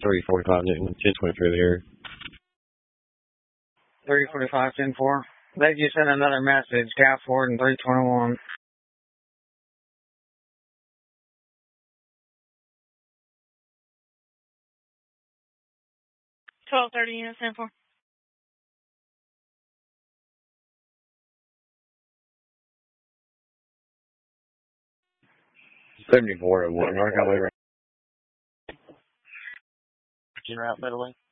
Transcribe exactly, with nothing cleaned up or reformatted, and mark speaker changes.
Speaker 1: three forty-five Newton, ten twenty-three there.
Speaker 2: three forty-five, ten four. They just sent another message, Cal Ford and three twenty-one.
Speaker 3: twelve thirty units, ten four.
Speaker 1: seventy-four oh one, North Highway.
Speaker 4: Route, Middle Lane.